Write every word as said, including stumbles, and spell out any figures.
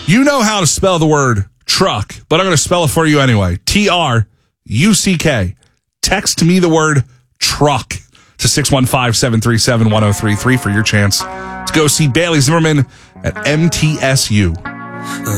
You know how to spell the word truck, but I'm going to spell it for you anyway. T R U C K. Text me the word truck to six one five, seven three seven, one zero three three for your chance to go see Bailey Zimmerman at M T S U.